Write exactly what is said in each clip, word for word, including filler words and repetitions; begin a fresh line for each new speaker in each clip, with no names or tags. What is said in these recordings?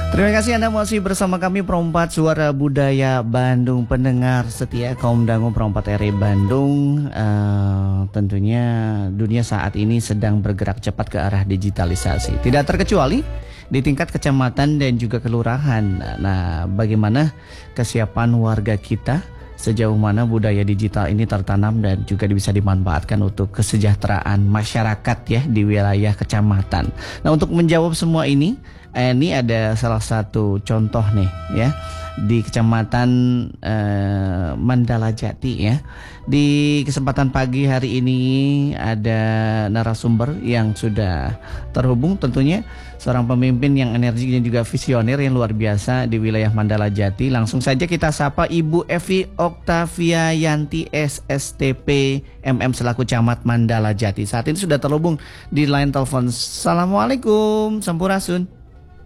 Terima kasih Anda masih bersama kami Perompat Suara Budaya Bandung, pendengar setia kaum dangu Perompat R I Bandung. Uh, tentunya dunia saat ini sedang bergerak cepat ke arah digitalisasi. Tidak terkecuali di tingkat kecamatan dan juga kelurahan. Nah, bagaimana kesiapan warga kita? Sejauh mana budaya digital ini tertanam dan juga bisa dimanfaatkan untuk kesejahteraan masyarakat ya di wilayah kecamatan. Nah, untuk menjawab semua ini, eh, ini ada salah satu contoh nih ya di kecamatan eh, Mandala Jati ya. Di kesempatan pagi hari ini ada narasumber yang sudah terhubung, tentunya seorang pemimpin yang energik dan juga visioner yang luar biasa di wilayah Mandala Jati. Langsung saja kita sapa Ibu Evi Oktavia Yanti S S T P M M selaku Camat Mandala Jati. Saat ini sudah terhubung di line telepon. Assalamualaikum, Sampurasun.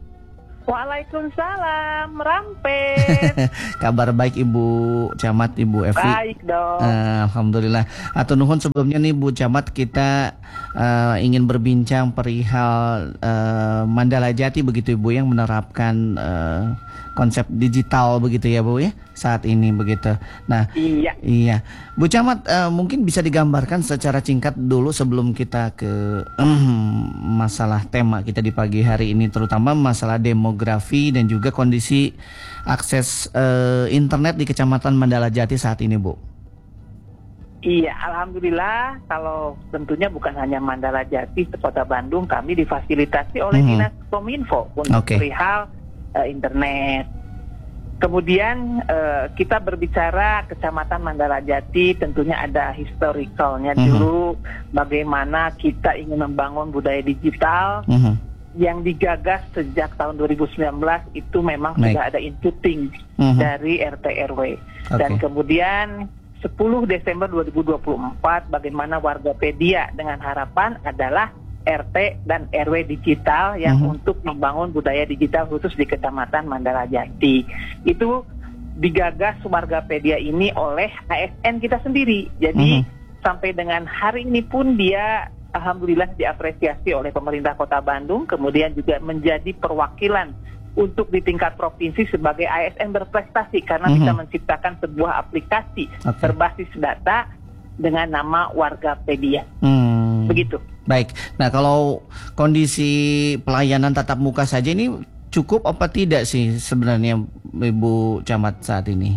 Waalaikumsalam, Rampet.
Kabar baik Ibu Camat, Ibu Evi.
Baik dong.
Uh, Alhamdulillah. Atau nuhun sebelumnya nih Bu Camat, kita uh, ingin berbincang perihal uh, Mandala Jati begitu Ibu yang menerapkan uh, konsep digital begitu ya Bu ya saat ini begitu. Nah,
iya.
Iya. Bu Camat, uh, mungkin bisa digambarkan secara singkat dulu sebelum kita ke um, masalah tema kita di pagi hari ini, terutama masalah demografi dan juga kondisi akses uh, internet di Kecamatan Mandala Jati saat ini, Bu.
Iya, alhamdulillah. Kalau tentunya bukan hanya Mandala Jati, Kota Bandung, kami difasilitasi oleh mm-hmm. Dinas Kominfo untuk okay. perihal uh, internet. Kemudian uh, kita berbicara Kecamatan Mandala Jati, tentunya ada historicalnya mm-hmm. dulu, bagaimana kita ingin membangun budaya digital mm-hmm. yang digagas sejak tahun dua ribu sembilan belas itu memang Baik. sudah ada inputing mm-hmm. dari R T R W. Okay. Dan kemudian sepuluh Desember dua ribu dua puluh empat bagaimana Wargapedia dengan harapan adalah R T dan R W digital yang uh-huh. untuk membangun budaya digital khusus di Kecamatan Mandala Jati. Itu digagas Wargapedia ini oleh A S N kita sendiri. Jadi uh-huh. sampai dengan hari ini pun dia alhamdulillah diapresiasi oleh pemerintah Kota Bandung, kemudian juga menjadi perwakilan untuk di tingkat provinsi sebagai A S N berprestasi karena uh-huh. bisa menciptakan sebuah aplikasi okay. berbasis data dengan nama Wargapedia. Hmm. Begitu.
Baik. Nah, kalau kondisi pelayanan tatap muka saja ini cukup apa tidak sih sebenarnya Ibu Camat saat ini?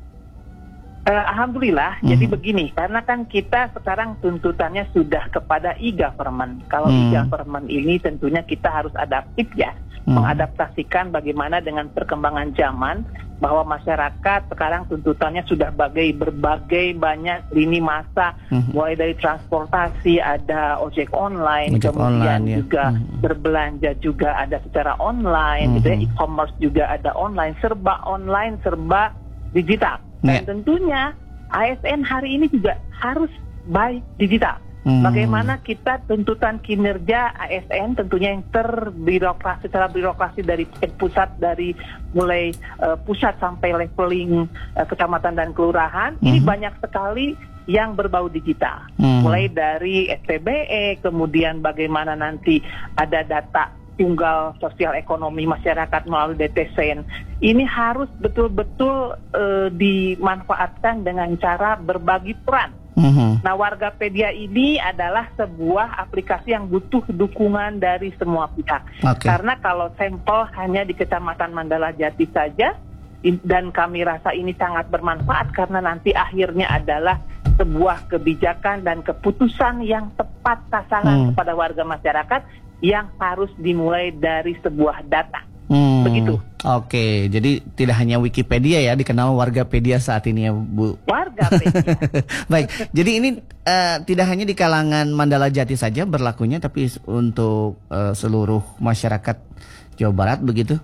Uh, Alhamdulillah. Hmm. Jadi begini, karena kan kita sekarang tuntutannya sudah kepada e-government. Kalau hmm. e-government ini tentunya kita harus adaptif ya, hmm. mengadaptasikan bagaimana dengan perkembangan zaman, bahwa masyarakat sekarang tuntutannya sudah bagai berbagai banyak lini masa, hmm. mulai dari transportasi, ada ojek online, ojek kemudian online, juga ya. hmm. berbelanja juga ada secara online, hmm. gitu ya, e-commerce juga ada online, serba online, serba digital. Dan ya. tentunya A S N hari ini juga harus baik digital. Hmm. Bagaimana kita tuntutan kinerja A S N tentunya yang terbirokrasi, secara birokrasi dari pusat, dari mulai uh, pusat sampai leveling uh, kecamatan dan kelurahan, hmm. ini banyak sekali yang berbau digital. Hmm. Mulai dari S P B E, kemudian bagaimana nanti ada data tunggal sosial ekonomi masyarakat melalui D T S E N. Ini harus betul-betul uh, dimanfaatkan dengan cara berbagi peran. Mm-hmm. Nah, Wargapedia ini adalah sebuah aplikasi yang butuh dukungan dari semua pihak. Okay. Karena kalau sampel hanya di Kecamatan Mandala Jati saja, dan kami rasa ini sangat bermanfaat karena nanti akhirnya adalah sebuah kebijakan dan keputusan yang tepat sasaran hmm. kepada warga masyarakat yang harus dimulai dari sebuah data. Hmm. Begitu.
Oke, jadi tidak hanya Wikipedia ya, dikenal Wargapedia saat ini ya Bu.
Wargapedia.
Baik, jadi ini uh, tidak hanya di kalangan Mandala Jati saja berlakunya, tapi untuk uh, seluruh masyarakat Jawa Barat begitu?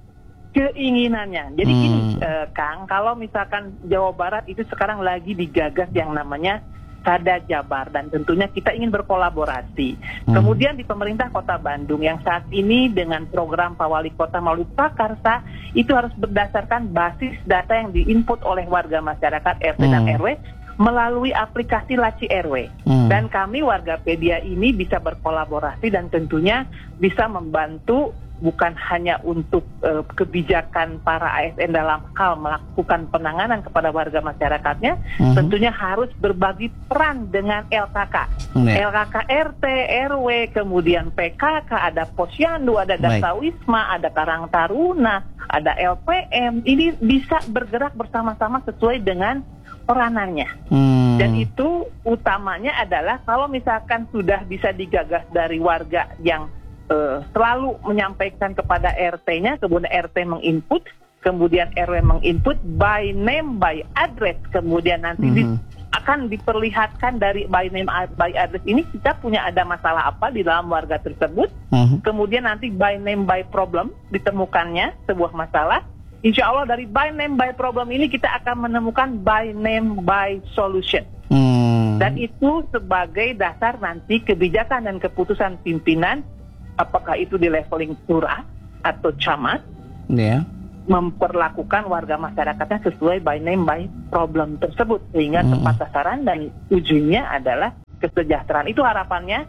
Keinginannya. Jadi hmm. gini, uh, Kang, kalau misalkan Jawa Barat itu sekarang lagi digagas yang namanya Sada Jabar, dan tentunya kita ingin berkolaborasi. Hmm. Kemudian di pemerintah Kota Bandung yang saat ini dengan program Pak Wali Kota melalui Prakarsa itu harus berdasarkan basis data yang diinput oleh warga masyarakat R T hmm. dan R W melalui aplikasi Laci R W. Hmm. Dan kami Wargapedia ini bisa berkolaborasi dan tentunya bisa membantu bukan hanya untuk uh, kebijakan para A S N dalam hal melakukan penanganan kepada warga masyarakatnya, mm-hmm. tentunya harus berbagi peran dengan L K K. Yeah. L K K R T, R W, kemudian P K K, ada Posyandu, ada Dasa Wisma, ada Karang Taruna, ada L P M. Ini bisa bergerak bersama-sama sesuai dengan peranannya. Hmm. Dan itu utamanya adalah kalau misalkan sudah bisa digagas dari warga yang Uh, selalu menyampaikan kepada R T-nya, kemudian R T menginput, kemudian R W menginput by name, by address, kemudian nanti mm-hmm. di, akan diperlihatkan dari by name, by address ini kita punya ada masalah apa di dalam warga tersebut, mm-hmm. kemudian nanti by name, by problem ditemukannya sebuah masalah. Insya Allah dari by name, by problem ini kita akan menemukan by name, by solution. Mm. Dan itu sebagai dasar nanti kebijakan dan keputusan pimpinan, apakah itu di leveling lurah atau camat, yeah. memperlakukan warga masyarakatnya sesuai by name by problem tersebut sehingga mm. tepat sasaran dan ujungnya adalah kesejahteraan. Itu harapannya.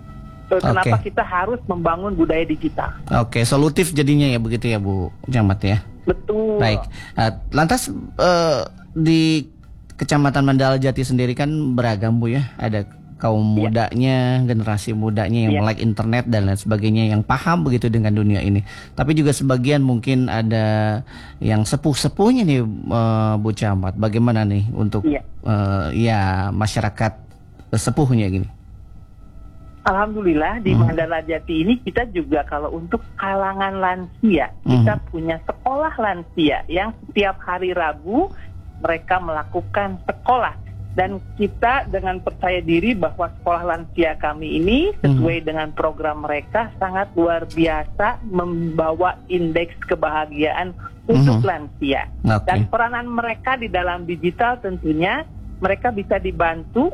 Kenapa okay. kita harus membangun budaya digital?
Oke, okay, solutif jadinya ya begitu ya Bu Camat ya.
Betul.
Baik. Uh, lantas uh, di Kecamatan Mandala Jati sendiri kan beragam Bu ya. Ada kaum mudanya, ya. generasi mudanya yang ya. melek internet dan lain sebagainya, yang paham begitu dengan dunia ini. Tapi juga sebagian mungkin ada yang sepuh-sepuhnya nih uh, Bu Camat. Bagaimana nih untuk ya, uh, ya masyarakat sepuhnya gini?
Alhamdulillah di hmm. Mandala Jati ini kita juga kalau untuk kalangan lansia, hmm. kita punya sekolah lansia yang setiap hari Rabu mereka melakukan sekolah. Dan kita dengan percaya diri bahwa sekolah lansia kami ini sesuai hmm. dengan program mereka sangat luar biasa membawa indeks kebahagiaan untuk hmm. lansia. Okay. Dan peranan mereka di dalam digital tentunya mereka bisa dibantu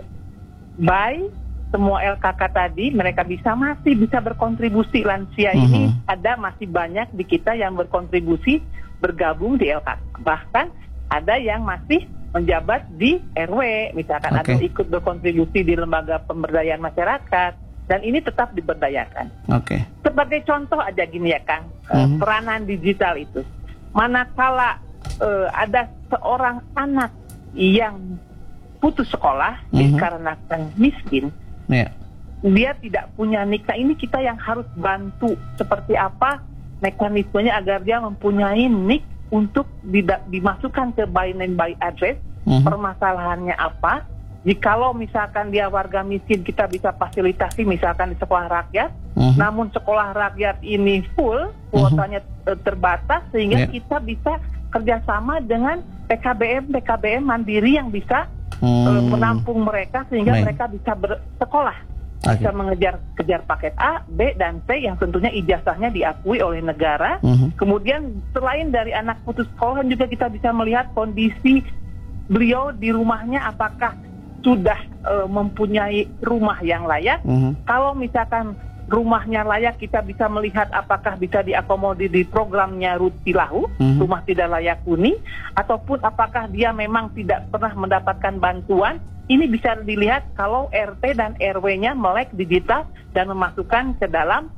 by semua L K K tadi, mereka bisa masih bisa berkontribusi. Lansia mm-hmm. ini ada masih banyak di kita yang berkontribusi bergabung di L K K. Bahkan ada yang masih menjabat di R W, misalkan okay. ada ikut berkontribusi di lembaga pemberdayaan masyarakat, dan ini tetap diberdayakan. Okay. Sebagai contoh aja gini ya Kang, mm-hmm. peranan digital itu. Manakala uh, ada seorang anak yang putus sekolah mm-hmm. dikarenakan miskin, yeah. dia tidak punya nik. Nah ini kita yang harus bantu seperti apa mekanismenya agar dia mempunyai nik untuk dida- dimasukkan ke by name by address. Mm-hmm. Permasalahannya apa? Jikalau misalkan dia warga miskin, kita bisa fasilitasi misalkan di sekolah rakyat. Mm-hmm. Namun sekolah rakyat ini full, kuotanya mm-hmm. terbatas sehingga yeah. kita bisa kerjasama dengan P K B M P K B M mandiri yang bisa Hmm. menampung mereka sehingga Baik. mereka bisa bersekolah, okay. bisa mengejar kejar paket A, B, dan C yang tentunya ijazahnya diakui oleh negara. Mm-hmm. Kemudian selain dari anak putus sekolah juga kita bisa melihat kondisi beliau di rumahnya apakah sudah uh, mempunyai rumah yang layak. Mm-hmm. Kalau misalkan rumahnya layak, kita bisa melihat apakah bisa diakomodir di programnya Rutilahu, mm-hmm. rumah tidak layak huni, ataupun apakah dia memang tidak pernah mendapatkan bantuan. Ini bisa dilihat kalau R T dan R W-nya melek digital dan memasukkan ke dalam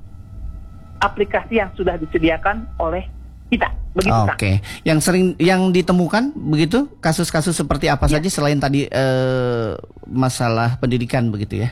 aplikasi yang sudah disediakan oleh kita. Begitu, Oke, okay. yang sering yang ditemukan begitu kasus-kasus seperti apa ya. saja selain tadi uh, masalah pendidikan begitu ya?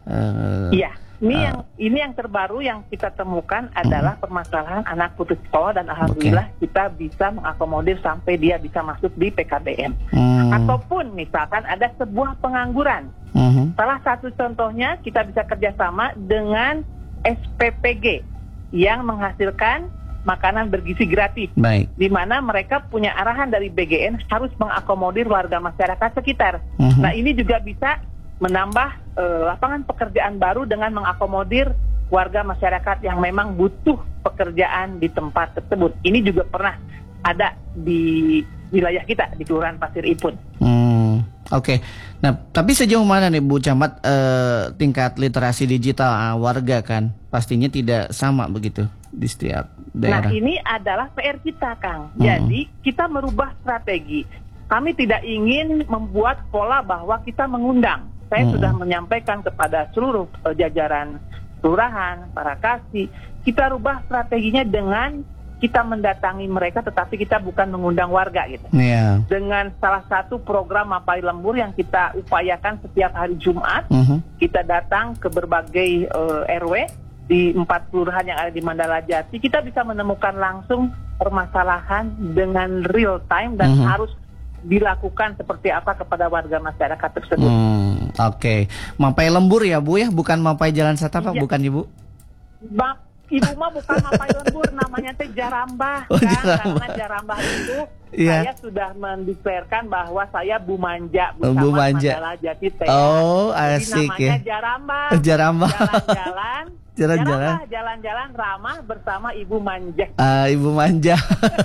Iya. Uh, Ini uh, yang ini yang terbaru yang kita temukan adalah uh, permasalahan anak putus sekolah dan alhamdulillah okay. kita bisa mengakomodir sampai dia bisa masuk di P K B M. Uh, Ataupun misalkan ada sebuah pengangguran. Uh, Salah satu contohnya kita bisa kerjasama dengan S P P G yang menghasilkan makanan bergizi gratis. Baik. Di mana mereka punya arahan dari B G N harus mengakomodir warga masyarakat sekitar. Uh, nah ini juga bisa menambah uh, lapangan pekerjaan baru dengan mengakomodir warga masyarakat yang memang butuh pekerjaan di tempat tersebut. Ini juga pernah ada di wilayah kita di Kelurahan Pasir Ipun. Hmm, Oke, okay. Nah tapi sejauh mana nih Bu Camat uh, tingkat literasi digital uh, warga kan pastinya tidak sama begitu di setiap daerah. Nah ini adalah P R kita Kang. Hmm. Jadi kita merubah strategi. Kami tidak ingin membuat pola bahwa kita mengundang. Saya hmm. sudah menyampaikan kepada seluruh uh, jajaran kelurahan, para kasih. Kita rubah strateginya dengan kita mendatangi mereka, tetapi kita bukan mengundang warga gitu.
Yeah.
Dengan salah satu program Mapai Lembur yang kita upayakan setiap hari Jumat,
uh-huh.
kita datang ke berbagai uh, R W di empat kelurahan yang ada di Mandala Jati. Kita bisa menemukan langsung permasalahan dengan real time dan uh-huh. harus dilakukan seperti apa kepada warga masyarakat tersebut.
Hmm, Oke, okay. Mapai Lembur ya Bu ya, bukan Mapai Jalan Setapak, iya. Bukan Ibu?
Bak Ibu mah bukan Mapai Lembur, namanya teh Jarambah,
oh,
kan?
Jarambah.
Karena Jarambah itu
yeah.
saya sudah mendeklarasikan bahwa saya Bu Manja, Bu
Bu Manja.
Mandala Jati T.
Oh, asik.
Jadi namanya
ya.
Jarambah.
Jarambah.
Jalan-jalan.
Jalan-jalan.
Jalan-jalan ramah bersama Ibu Manja.
Uh, Ibu Manja.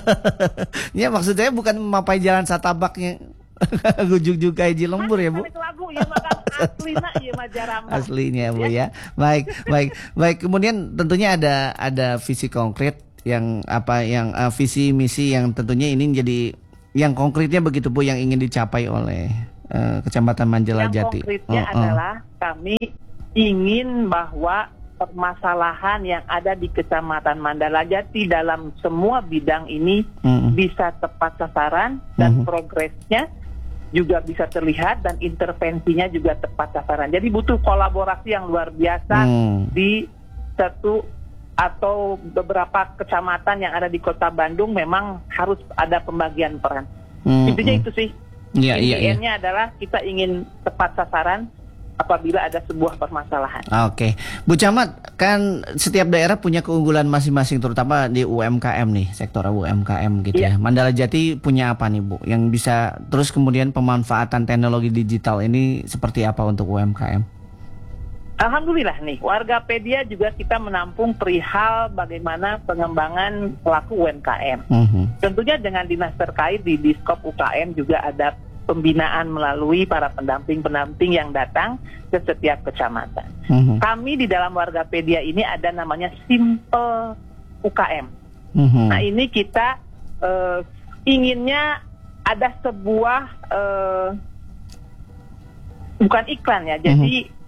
Ya maksudnya bukan Mapai Jalan Satabaknya. Gujuk-juk kayak Lembur ya Bu.
Lagu ya makan aslina ya Jarambah.
Aslinya Bu ya. Baik, baik, baik. Kemudian tentunya ada ada visi konkret yang apa yang uh, visi misi yang tentunya ini jadi yang konkretnya begitu Bu yang ingin dicapai oleh uh, Kecamatan Mandala Jati.
Yang konkretnya oh, adalah oh. kami ingin bahwa permasalahan yang ada di Kecamatan Mandala Jati dalam semua bidang ini mm-hmm. bisa tepat sasaran dan mm-hmm. progresnya juga bisa terlihat dan intervensinya juga tepat sasaran. Jadi butuh kolaborasi yang luar biasa mm. di satu atau beberapa kecamatan yang ada di Kota Bandung. Memang harus ada pembagian peran. Mm-hmm. Intinya itu sih.
Yeah, yeah, yeah.
Intinya adalah kita ingin tepat sasaran apabila ada sebuah permasalahan.
Oke, okay. Bu Camat, kan setiap daerah punya keunggulan masing-masing, terutama di U M K M nih, sektor U M K M gitu yeah. ya. Mandala Jati punya apa nih Bu, yang bisa terus kemudian pemanfaatan teknologi digital ini seperti apa untuk U M K M?
Alhamdulillah nih, Wargapedia juga kita menampung perihal bagaimana pengembangan pelaku U M K M. Uh-huh. Tentunya dengan dinas terkait di Diskop U K M juga ada pembinaan melalui para pendamping-pendamping yang datang ke setiap kecamatan. Uh-huh. Kami di dalam Wargapedia ini ada namanya Simple U K M. Uh-huh. Nah ini kita uh, inginnya ada sebuah uh, bukan iklan ya, jadi uh-huh.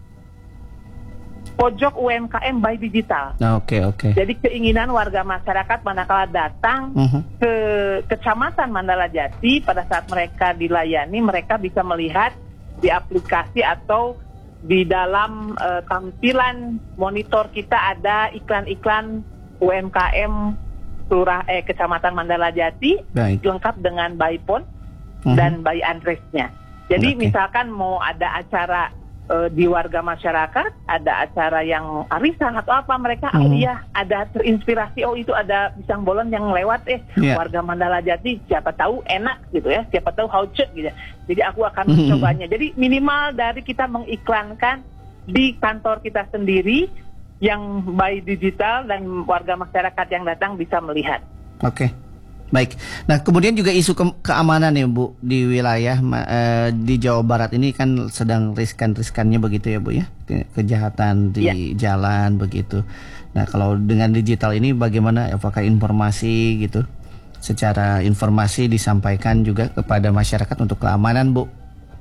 pojok U M K M by digital.
Oke okay, oke. Okay.
Jadi keinginan warga masyarakat manakala datang uh-huh. ke Kecamatan Mandala Jati, pada saat mereka dilayani, mereka bisa melihat di aplikasi atau di dalam uh, tampilan monitor kita ada iklan-iklan U M K M Lurah eh Kecamatan Mandala Jati. Baik. Lengkap dengan by phone uh-huh. dan by address-nya. Jadi okay. misalkan mau ada acara di warga masyarakat, ada acara yang arisan atau apa, mereka mm-hmm. oh iya ada terinspirasi, oh itu ada pisang bolon yang lewat eh yeah. warga Mandala Jati, siapa tahu enak gitu ya, siapa tahu hauce gitu. Jadi aku akan mm-hmm. mencobanya. Jadi minimal dari kita mengiklankan di kantor kita sendiri yang by digital dan warga masyarakat yang datang bisa melihat.
Oke. Okay. Baik, nah kemudian juga isu ke- keamanan ya Bu di wilayah uh, di Jawa Barat ini kan sedang riskan-riskannya begitu ya Bu ya, ke- kejahatan di ya. jalan begitu. Nah kalau dengan digital ini bagaimana, apakah informasi gitu, secara informasi disampaikan juga kepada masyarakat untuk keamanan Bu?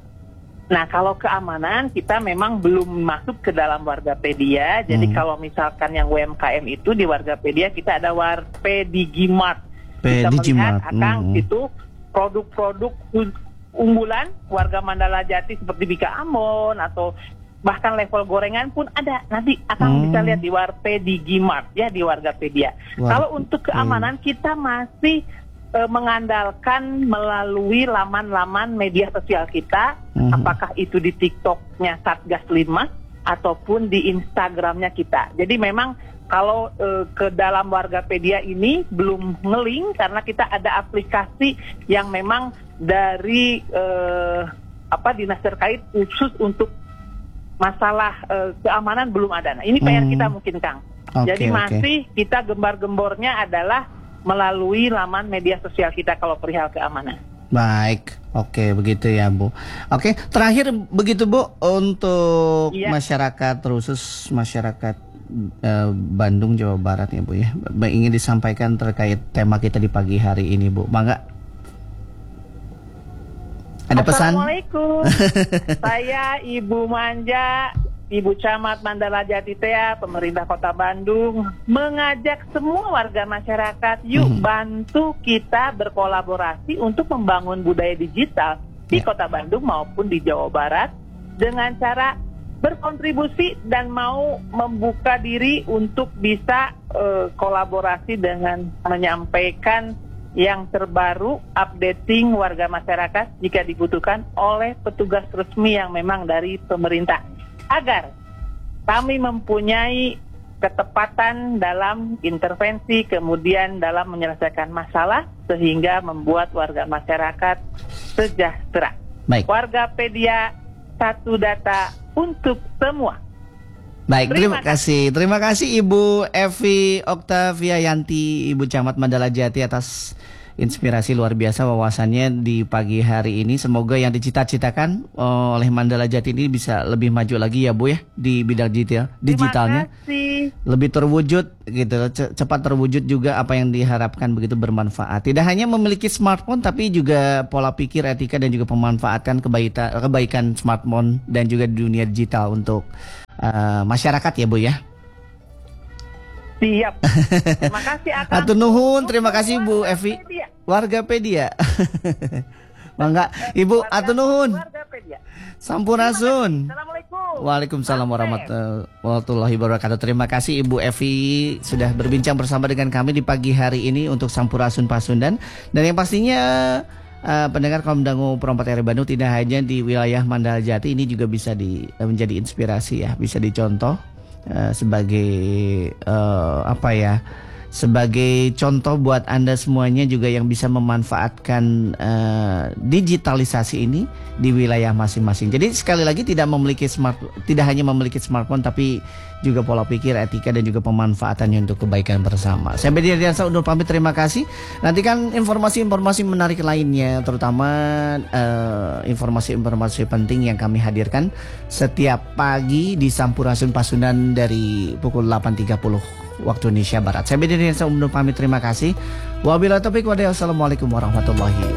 Nah kalau keamanan kita memang belum masuk ke dalam Wargapedia, jadi hmm. kalau misalkan yang U M K M itu di Wargapedia kita ada Warpedigimart. Bisa melihat akan mm-hmm. itu produk-produk unggulan warga Mandala Jati seperti Bika Ambon atau bahkan level gorengan pun ada. Nanti akan mm. bisa lihat di Warpedigimart ya, di Wargapedia. War- Kalau untuk keamanan mm. kita masih e, mengandalkan melalui laman-laman media sosial kita, mm-hmm. apakah itu di TikTok-nya Satgas lima ataupun di Instagram-nya kita. Jadi memang kalau uh, ke dalam Wargapedia ini belum ngeling karena kita ada aplikasi yang memang dari uh, apa dinas terkait khusus untuk masalah uh, keamanan belum ada. Nah, ini P R hmm. kita mungkin Kang. Okay, Jadi masih okay. kita gembar-gembornya adalah melalui laman media sosial kita kalau perihal keamanan.
Baik, oke begitu ya Bu. Oke, terakhir begitu Bu untuk iya. masyarakat, khusus masyarakat Bandung, Jawa Barat ya Bu ya, ingin disampaikan terkait tema kita di pagi hari ini Bu, Mangga? Ada pesan?
Assalamualaikum. Saya Ibu Manja Ibu Camat Mandala Jatitea, pemerintah Kota Bandung mengajak semua warga masyarakat, yuk
Mhm.
bantu kita berkolaborasi untuk membangun budaya digital di
Ya.
Kota Bandung maupun di Jawa Barat dengan cara berkontribusi dan mau membuka diri untuk bisa eh, kolaborasi dengan menyampaikan yang terbaru, updating warga masyarakat jika dibutuhkan oleh petugas resmi yang memang dari pemerintah, agar kami mempunyai ketepatan dalam intervensi, kemudian dalam menyelesaikan masalah sehingga membuat warga masyarakat sejahtera.
Baik.
Wargapedia, satu data untuk semua.
Baik, terima,
Terima
kasih. Terima kasih Ibu Evi Oktavia Yanti, Ibu Camat Mandala Jati atas inspirasi luar biasa wawasannya di pagi hari ini. Semoga yang dicita-citakan uh, oleh Mandala Jati ini bisa lebih maju lagi ya Bu ya di bidang digital, digitalnya.
Terima kasih.
Lebih terwujud gitu, ce- cepat terwujud juga apa yang diharapkan, begitu bermanfaat. Tidak hanya memiliki smartphone tapi juga pola pikir, etika dan juga pemanfaatkan kebaikan kebaikan smartphone dan juga dunia digital untuk uh, masyarakat ya Bu ya.
Siap. Terima kasih Akang.
Atur nuhun, terima kasih Bu Evi. Wargapedia. Mangga Ibu atur nuhun.
Wargapedia.
Sampurasun.
Assalamualaikum.
Waalaikumsalam warahmatullahi wabarakatuh. Terima kasih Ibu Evi sudah berbincang bersama dengan kami di pagi hari ini untuk Sampurasun Pasundan. Dan yang pastinya uh, pendengar Kaum Dangu Perompak R I Bandung tidak hanya di wilayah Mandala Jati, ini juga bisa di, menjadi inspirasi ya, bisa dicontoh uh, sebagai uh, apa ya? Sebagai contoh buat Anda semuanya juga yang bisa memanfaatkan uh, digitalisasi ini di wilayah masing-masing. Jadi sekali lagi tidak memiliki smart, tidak hanya memiliki smartphone tapi juga pola pikir, etika dan juga pemanfaatannya untuk kebaikan bersama. Saya Bedi Ardiansa undur pamit, terima kasih. Nantikan informasi-informasi menarik lainnya, terutama uh, informasi-informasi penting yang kami hadirkan setiap pagi di Sampurasun Pasundan dari pukul delapan tiga puluh waktu Indonesia Barat. Saya Bedi Ardiansa undur pamit, terima kasih. Wabillahi taufiq walhidayah. Wassalamualaikum warahmatullahi wabarakatuh.